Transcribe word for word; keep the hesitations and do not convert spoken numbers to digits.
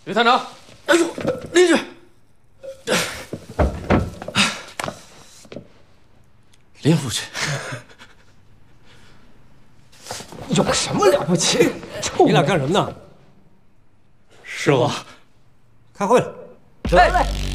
李探长， 哎呦，邻居，林夫人， 有什么了不起？ 你俩干什么呢？ 师傅， 开会了。 来来。